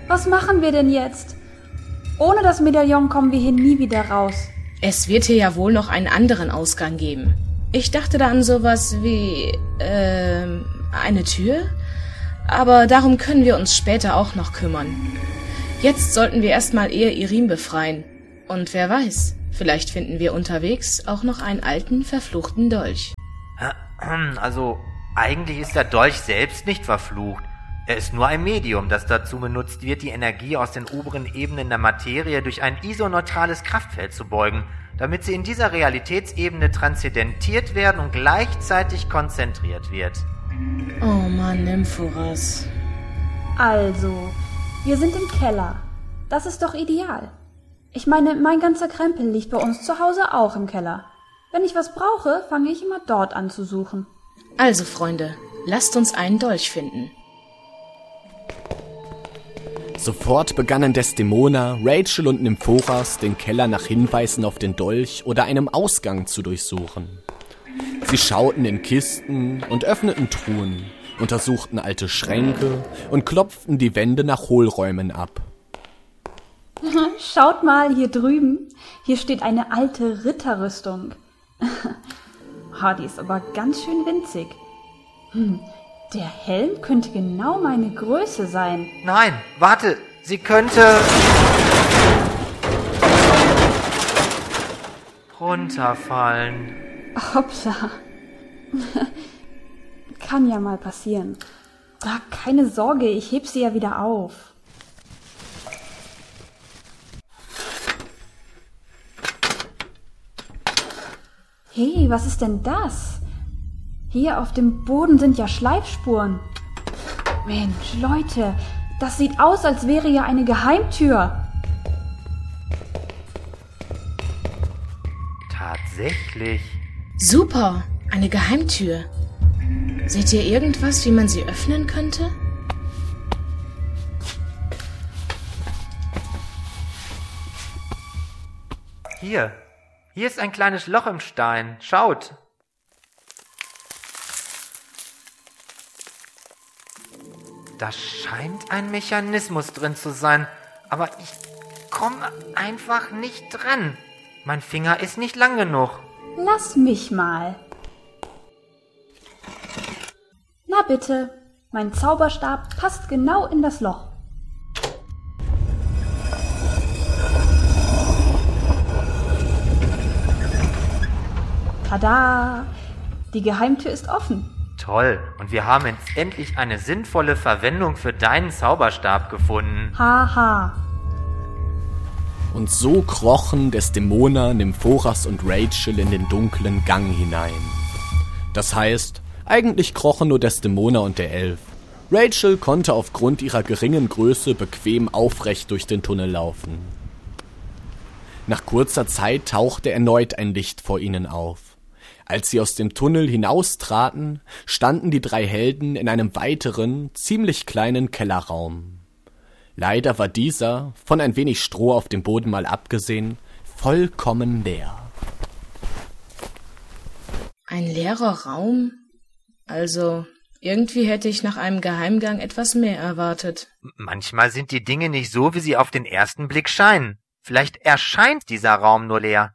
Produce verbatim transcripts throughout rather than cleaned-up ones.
Was machen wir denn jetzt? Ohne das Medaillon kommen wir hier nie wieder raus. Es wird hier ja wohl noch einen anderen Ausgang geben. Ich dachte da an sowas wie, ähm, eine Tür? Aber darum können wir uns später auch noch kümmern. Jetzt sollten wir erstmal eher Irem befreien. Und wer weiß, vielleicht finden wir unterwegs auch noch einen alten, verfluchten Dolch. Also, eigentlich ist der Dolch selbst nicht verflucht. Er ist nur ein Medium, das dazu benutzt wird, die Energie aus den oberen Ebenen der Materie durch ein isoneutrales Kraftfeld zu beugen, damit sie in dieser Realitätsebene transzendentiert werden und gleichzeitig konzentriert wird. Oh Mann, Nymphoras. Also, wir sind im Keller. Das ist doch ideal. Ich meine, mein ganzer Krempel liegt bei uns zu Hause auch im Keller. Wenn ich was brauche, fange ich immer dort an zu suchen. Also, Freunde, lasst uns einen Dolch finden. Sofort begannen Desdemona, Rachel und Nymphoras, den Keller nach Hinweisen auf den Dolch oder einem Ausgang zu durchsuchen. Sie schauten in Kisten und öffneten Truhen, untersuchten alte Schränke und klopften die Wände nach Hohlräumen ab. Schaut mal hier drüben. Hier steht eine alte Ritterrüstung. Ha, die ist aber ganz schön winzig. Hm, der Helm könnte genau meine Größe sein. Nein, warte, sie könnte runterfallen. Hoppla. Kann ja mal passieren. Ah, keine Sorge, ich heb sie ja wieder auf. Hey, was ist denn das? Hier auf dem Boden sind ja Schleifspuren. Mensch, Leute, das sieht aus, als wäre ja eine Geheimtür. Tatsächlich. Super, eine Geheimtür. Seht ihr irgendwas, wie man sie öffnen könnte? Hier. Hier ist ein kleines Loch im Stein. Schaut. Da scheint ein Mechanismus drin zu sein, aber ich komme einfach nicht dran. Mein Finger ist nicht lang genug. Lass mich mal. Na bitte, mein Zauberstab passt genau in das Loch. Tada! Die Geheimtür ist offen. Toll, und wir haben jetzt endlich eine sinnvolle Verwendung für deinen Zauberstab gefunden. Haha. Und so krochen Desdemona, Nymphoras und Rachel in den dunklen Gang hinein. Das heißt, eigentlich krochen nur Desdemona und der Elf. Rachel konnte aufgrund ihrer geringen Größe bequem aufrecht durch den Tunnel laufen. Nach kurzer Zeit tauchte erneut ein Licht vor ihnen auf. Als sie aus dem Tunnel hinaustraten, standen die drei Helden in einem weiteren, ziemlich kleinen Kellerraum. Leider war dieser, von ein wenig Stroh auf dem Boden mal abgesehen, vollkommen leer. Ein leerer Raum? Also, irgendwie hätte ich nach einem Geheimgang etwas mehr erwartet. Manchmal sind die Dinge nicht so, wie sie auf den ersten Blick scheinen. Vielleicht erscheint dieser Raum nur leer.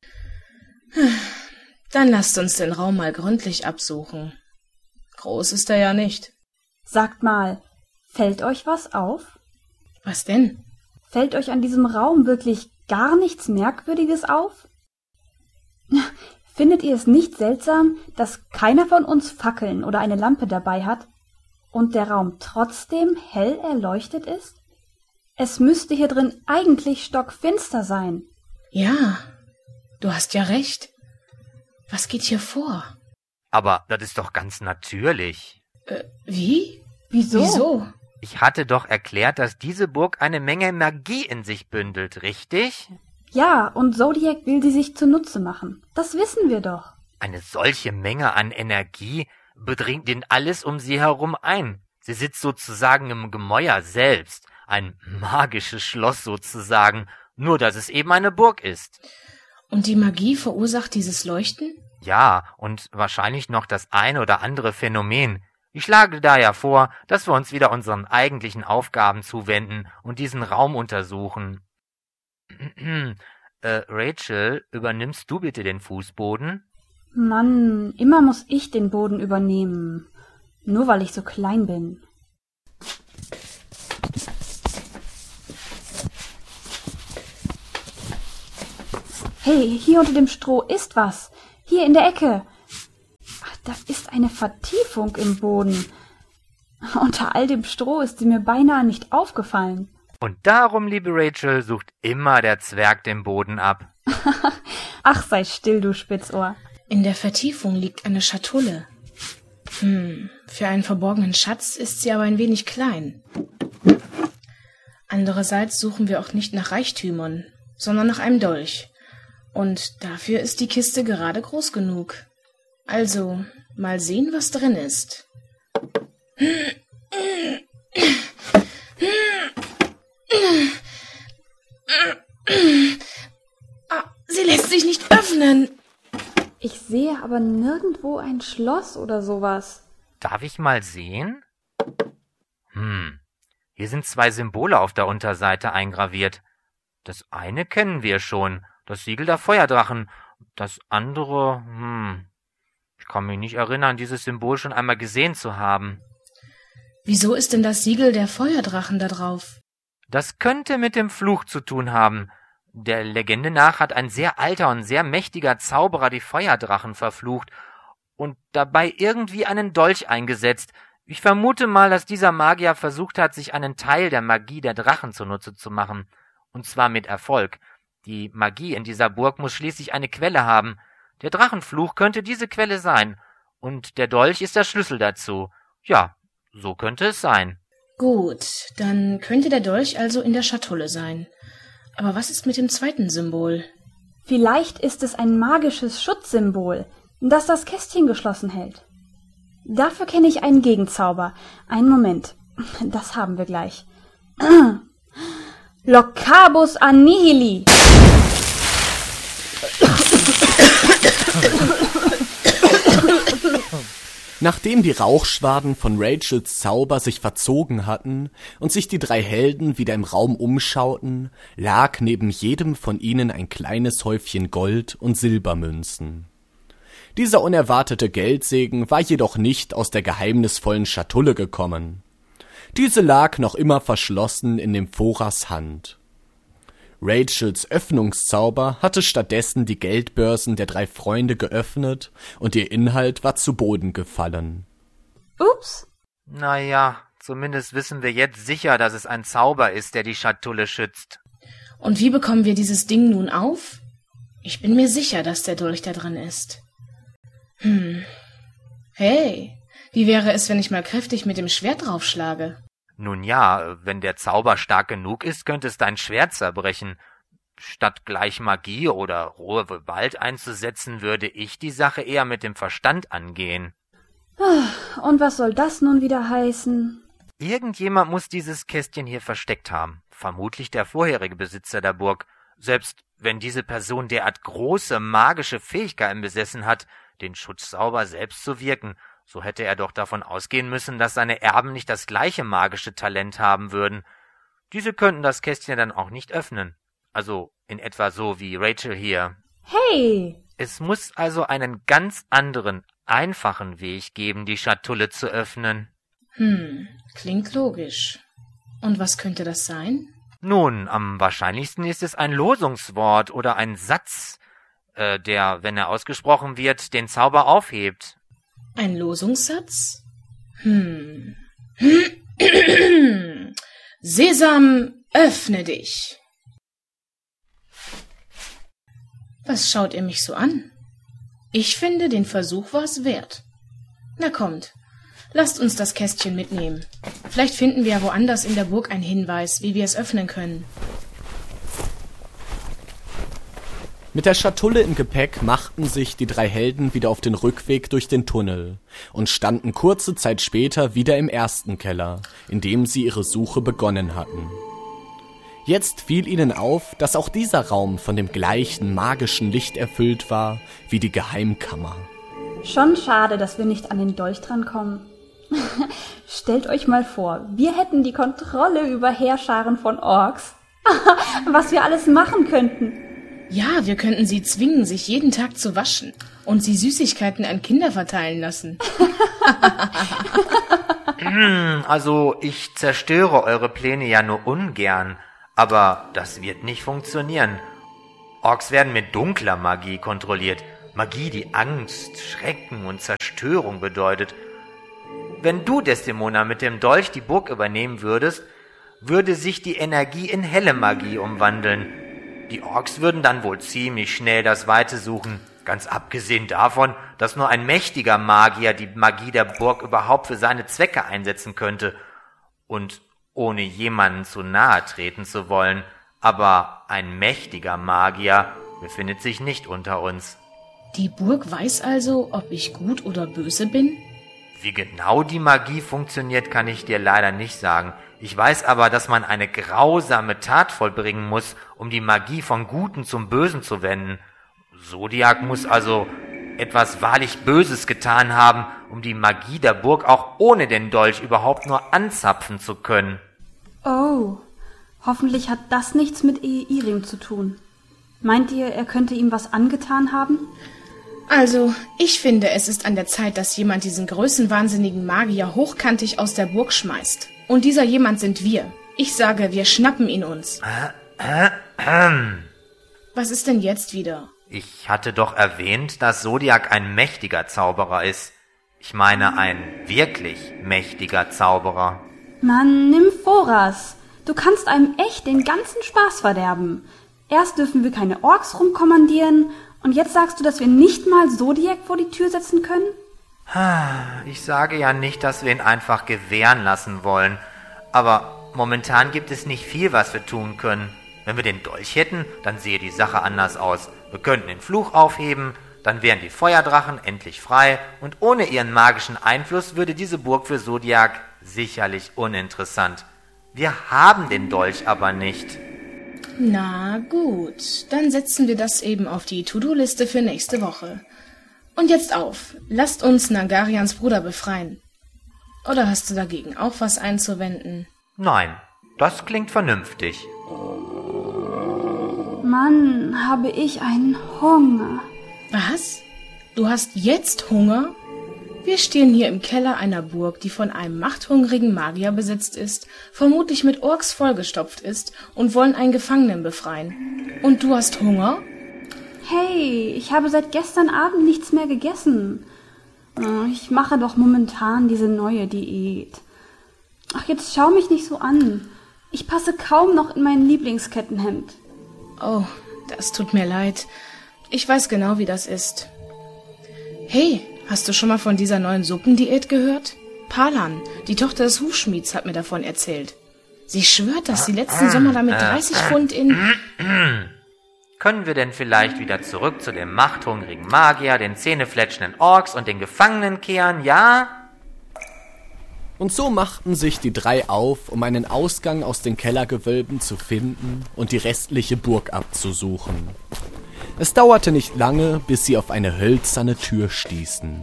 Dann lasst uns den Raum mal gründlich absuchen. Groß ist er ja nicht. Sagt mal, fällt euch was auf? Was denn? Fällt euch an diesem Raum wirklich gar nichts Merkwürdiges auf? Findet ihr es nicht seltsam, dass keiner von uns Fackeln oder eine Lampe dabei hat und der Raum trotzdem hell erleuchtet ist? Es müsste hier drin eigentlich stockfinster sein. Ja, du hast ja recht. Was geht hier vor? Aber das ist doch ganz natürlich. Äh, wie? Wieso? Wieso? Ich hatte doch erklärt, dass diese Burg eine Menge Magie in sich bündelt, richtig? Ja, und Zodiac will sie sich zunutze machen. Das wissen wir doch. Eine solche Menge an Energie bedringt in alles um sie herum ein. Sie sitzt sozusagen im Gemäuer selbst. Ein magisches Schloss sozusagen, nur dass es eben eine Burg ist. Und die Magie verursacht dieses Leuchten? Ja, und wahrscheinlich noch das ein oder andere Phänomen. Ich schlage daher vor, dass wir uns wieder unseren eigentlichen Aufgaben zuwenden und diesen Raum untersuchen. äh, Rachel, übernimmst du bitte den Fußboden? Mann, immer muss ich den Boden übernehmen. Nur weil ich so klein bin. Hey, hier unter dem Stroh ist was. Hier in der Ecke. Ach, da ist eine Vertiefung im Boden. Unter all dem Stroh ist sie mir beinahe nicht aufgefallen. Und darum, liebe Rachel, sucht immer der Zwerg den Boden ab. Ach, sei still, du Spitzohr. In der Vertiefung liegt eine Schatulle. Hm, für einen verborgenen Schatz ist sie aber ein wenig klein. Andererseits suchen wir auch nicht nach Reichtümern, sondern nach einem Dolch. Und dafür ist die Kiste gerade groß genug. Also, mal sehen, was drin ist. Ah, sie lässt sich nicht öffnen. Ich sehe aber nirgendwo ein Schloss oder sowas. Darf ich mal sehen? Hm, hier sind zwei Symbole auf der Unterseite eingraviert. Das eine kennen wir schon, das Siegel der Feuerdrachen. Das andere, hm, ich kann mich nicht erinnern, dieses Symbol schon einmal gesehen zu haben. Wieso ist denn das Siegel der Feuerdrachen da drauf? Das könnte mit dem Fluch zu tun haben. Der Legende nach hat ein sehr alter und sehr mächtiger Zauberer die Feuerdrachen verflucht und dabei irgendwie einen Dolch eingesetzt. Ich vermute mal, dass dieser Magier versucht hat, sich einen Teil der Magie der Drachen zunutze zu machen. Und zwar mit Erfolg. Die Magie in dieser Burg muss schließlich eine Quelle haben. Der Drachenfluch könnte diese Quelle sein. Und der Dolch ist der Schlüssel dazu. Ja, so könnte es sein. Gut, dann könnte der Dolch also in der Schatulle sein. Aber was ist mit dem zweiten Symbol? Vielleicht ist es ein magisches Schutzsymbol, das das Kästchen geschlossen hält. Dafür kenne ich einen Gegenzauber. Einen Moment, das haben wir gleich. Locabus annihili. Nachdem die Rauchschwaden von Rachels Zauber sich verzogen hatten und sich die drei Helden wieder im Raum umschauten, lag neben jedem von ihnen ein kleines Häufchen Gold- und Silbermünzen. Dieser unerwartete Geldsegen war jedoch nicht aus der geheimnisvollen Schatulle gekommen. Diese lag noch immer verschlossen in dem Phoras Hand. Rachels Öffnungszauber hatte stattdessen die Geldbörsen der drei Freunde geöffnet und ihr Inhalt war zu Boden gefallen. Ups. Naja, zumindest wissen wir jetzt sicher, dass es ein Zauber ist, der die Schatulle schützt. Und wie bekommen wir dieses Ding nun auf? Ich bin mir sicher, dass der Dolch da drin ist. Hm. Hey, wie wäre es, wenn ich mal kräftig mit dem Schwert draufschlage? Nun ja, wenn der Zauber stark genug ist, könnte es dein Schwert zerbrechen. Statt gleich Magie oder rohe Gewalt einzusetzen, würde ich die Sache eher mit dem Verstand angehen. Und was soll das nun wieder heißen? Irgendjemand muss dieses Kästchen hier versteckt haben. Vermutlich der vorherige Besitzer der Burg. Selbst wenn diese Person derart große magische Fähigkeiten besessen hat, den Schutzzauber selbst zu wirken, so hätte er doch davon ausgehen müssen, dass seine Erben nicht das gleiche magische Talent haben würden. Diese könnten das Kästchen dann auch nicht öffnen. Also in etwa so wie Rachel hier. Hey! Es muss also einen ganz anderen, einfachen Weg geben, die Schatulle zu öffnen. Hm, klingt logisch. Und was könnte das sein? Nun, am wahrscheinlichsten ist es ein Losungswort oder ein Satz, äh, der, wenn er ausgesprochen wird, den Zauber aufhebt. Ein Losungssatz? Hm. Sesam, öffne dich. Was schaut ihr mich so an? Ich finde, den Versuch war's wert. Na kommt, lasst uns das Kästchen mitnehmen. Vielleicht finden wir ja woanders in der Burg einen Hinweis, wie wir es öffnen können. Mit der Schatulle im Gepäck machten sich die drei Helden wieder auf den Rückweg durch den Tunnel und standen kurze Zeit später wieder im ersten Keller, in dem sie ihre Suche begonnen hatten. Jetzt fiel ihnen auf, dass auch dieser Raum von dem gleichen magischen Licht erfüllt war wie die Geheimkammer. Schon schade, dass wir nicht an den Dolch drankommen. Stellt euch mal vor, wir hätten die Kontrolle über Heerscharen von Orks. Was wir alles machen könnten. Ja, wir könnten sie zwingen, sich jeden Tag zu waschen und sie Süßigkeiten an Kinder verteilen lassen. Also, ich zerstöre eure Pläne ja nur ungern, aber das wird nicht funktionieren. Orks werden mit dunkler Magie kontrolliert. Magie, die Angst, Schrecken und Zerstörung bedeutet. Wenn du, Desdemona, mit dem Dolch die Burg übernehmen würdest, würde sich die Energie in helle Magie umwandeln. Die Orks würden dann wohl ziemlich schnell das Weite suchen, ganz abgesehen davon, dass nur ein mächtiger Magier die Magie der Burg überhaupt für seine Zwecke einsetzen könnte. Und ohne jemanden zu nahe treten zu wollen, aber ein mächtiger Magier befindet sich nicht unter uns. Die Burg weiß also, ob ich gut oder böse bin? Wie genau die Magie funktioniert, kann ich dir leider nicht sagen. Ich weiß aber, dass man eine grausame Tat vollbringen muss, um die Magie von Guten zum Bösen zu wenden. Zodiac muss also etwas wahrlich Böses getan haben, um die Magie der Burg auch ohne den Dolch überhaupt nur anzapfen zu können. Oh, hoffentlich hat das nichts mit Eirim zu tun. Meint ihr, er könnte ihm was angetan haben? Also, ich finde, es ist an der Zeit, dass jemand diesen größenwahnsinnigen Magier hochkantig aus der Burg schmeißt. Und dieser jemand sind wir. Ich sage, wir schnappen ihn uns. Äh, äh, ähm. Was ist denn jetzt wieder? Ich hatte doch erwähnt, dass Zodiac ein mächtiger Zauberer ist. Ich meine, ein wirklich mächtiger Zauberer. Mann, nimm Voras. Du kannst einem echt den ganzen Spaß verderben. Erst dürfen wir keine Orks rumkommandieren und jetzt sagst du, dass wir nicht mal Zodiac vor die Tür setzen können? Ich sage ja nicht, dass wir ihn einfach gewähren lassen wollen, aber momentan gibt es nicht viel, was wir tun können. Wenn wir den Dolch hätten, dann sähe die Sache anders aus. Wir könnten den Fluch aufheben, dann wären die Feuerdrachen endlich frei und ohne ihren magischen Einfluss würde diese Burg für Zodiac sicherlich uninteressant. Wir haben den Dolch aber nicht. Na gut, dann setzen wir das eben auf die To-Do-Liste für nächste Woche. Und jetzt auf, lasst uns Nagarians Bruder befreien. Oder hast du dagegen auch was einzuwenden? Nein, das klingt vernünftig. Mann, habe ich einen Hunger. Was? Du hast jetzt Hunger? Wir stehen hier im Keller einer Burg, die von einem machthungrigen Magier besetzt ist, vermutlich mit Orks vollgestopft ist und wollen einen Gefangenen befreien. Und du hast Hunger? Hey, ich habe seit gestern Abend nichts mehr gegessen. Ich mache doch momentan diese neue Diät. Ach, jetzt schau mich nicht so an. Ich passe kaum noch in mein Lieblingskettenhemd. Oh, das tut mir leid. Ich weiß genau, wie das ist. Hey, hast du schon mal von dieser neuen Suppendiät gehört? Palan, die Tochter des Hufschmieds, hat mir davon erzählt. Sie schwört, dass sie letzten Sommer damit dreißig Pfund in... Können wir denn vielleicht wieder zurück zu dem machthungrigen Magier, den zähnefletschenden Orks und den Gefangenen kehren, ja? Und so machten sich die drei auf, um einen Ausgang aus den Kellergewölben zu finden und die restliche Burg abzusuchen. Es dauerte nicht lange, bis sie auf eine hölzerne Tür stießen.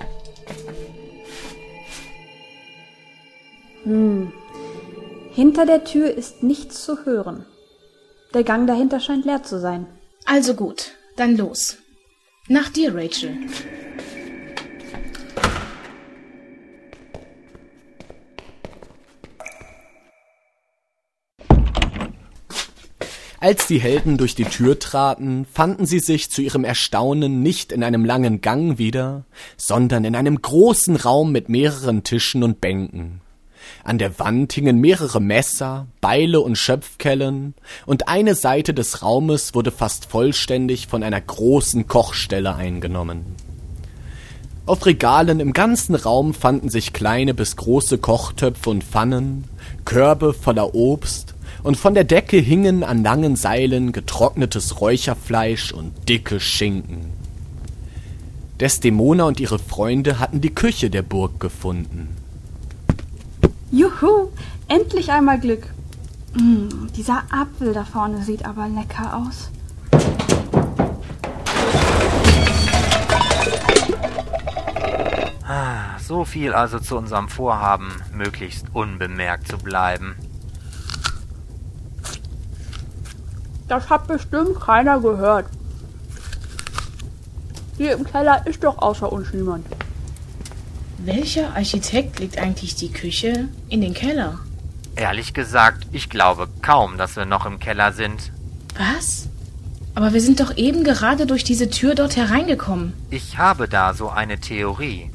Hm. Hinter der Tür ist nichts zu hören. Der Gang dahinter scheint leer zu sein. Also gut, dann los. Nach dir, Rachel. Als die Helden durch die Tür traten, fanden sie sich zu ihrem Erstaunen nicht in einem langen Gang wieder, sondern in einem großen Raum mit mehreren Tischen und Bänken. An der Wand hingen mehrere Messer, Beile und Schöpfkellen, und eine Seite des Raumes wurde fast vollständig von einer großen Kochstelle eingenommen. Auf Regalen im ganzen Raum fanden sich kleine bis große Kochtöpfe und Pfannen, Körbe voller Obst, und von der Decke hingen an langen Seilen getrocknetes Räucherfleisch und dicke Schinken. Desdemona und ihre Freunde hatten die Küche der Burg gefunden. Juhu, endlich einmal Glück. Mm, dieser Apfel da vorne sieht aber lecker aus. Ah, So viel also zu unserem Vorhaben, möglichst unbemerkt zu bleiben. Das hat bestimmt keiner gehört. Hier im Keller ist doch außer uns niemand. Welcher Architekt legt eigentlich die Küche in den Keller? Ehrlich gesagt, ich glaube kaum, dass wir noch im Keller sind. Was? Aber wir sind doch eben gerade durch diese Tür dort hereingekommen. Ich habe da so eine Theorie.